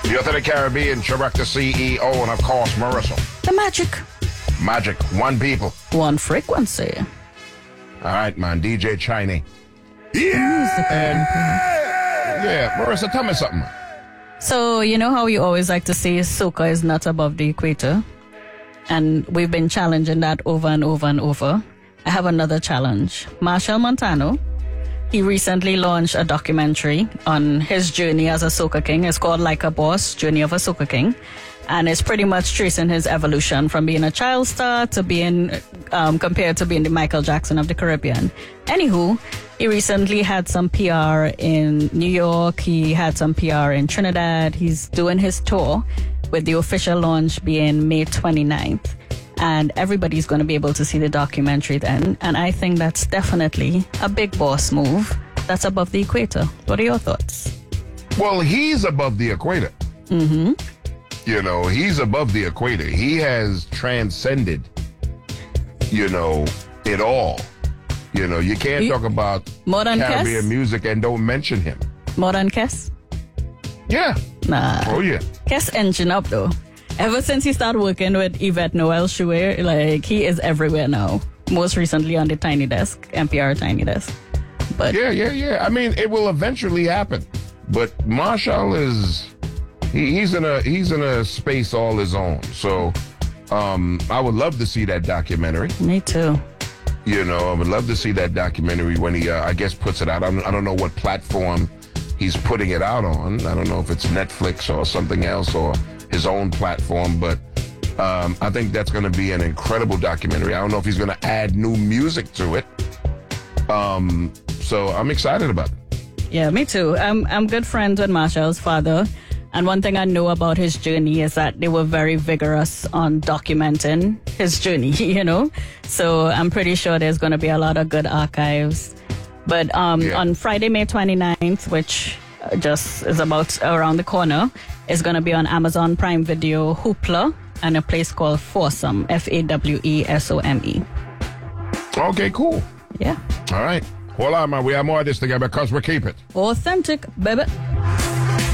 Youth of the Caribbean, Chirac the CEO, and of course, Marissa. The magic. Magic, one people. One frequency. All right, man, DJ Chiney. Yeah, Marissa, tell me something. So, you know how you always like to say soca is not above the equator? And we've been challenging that over and over and over. I have another challenge. Machel Montano, he recently launched a documentary on his journey as a soca king. It's called Like a Boss, Journey of a Soca King. And it's pretty much tracing his evolution from being a child star to being, compared to being the Michael Jackson of the Caribbean. Anywho, he recently had some PR in New York. He had some PR in Trinidad. He's doing his tour with the official launch being May 29th. And everybody's going to be able to see the documentary then. And I think that's definitely a big boss move that's above the equator. What are your thoughts? Well, he's above the equator. Mm-hmm. You know, he's above the equator. He has transcended, you know, it all. You know, you can't talk about Caribbean Kes? music and don't mention him. More than Kes? Yeah. Nah. Oh, yeah. Kes engine up, though. Ever since he started working with Yvette Noel Chouet, like, he is everywhere now. Most recently on the Tiny Desk, NPR Tiny Desk. But Yeah. I mean, it will eventually happen. But Machel is... He's in a space all his own. So I would love to see that documentary. Me too. You know, I would love to see that documentary when he, I guess, puts it out. I don't know what platform he's putting it out on. I don't know if it's Netflix or something else or his own platform. But I think that's going to be an incredible documentary. I don't know if he's going to add new music to it. So I'm excited about it. Yeah, me too. I'm good friends with Machel's father. And one thing I know about his journey is that they were very vigorous on documenting his journey, you know? So I'm pretty sure there's going to be a lot of good archives. But on Friday, May 29th, which just is about around the corner, is going to be on Amazon Prime Video, Hoopla, and a place called Fawesome, Fawesome. Okay, cool. Yeah. All right. Hold on, man. We have more of this together because we keep it Authentic, baby.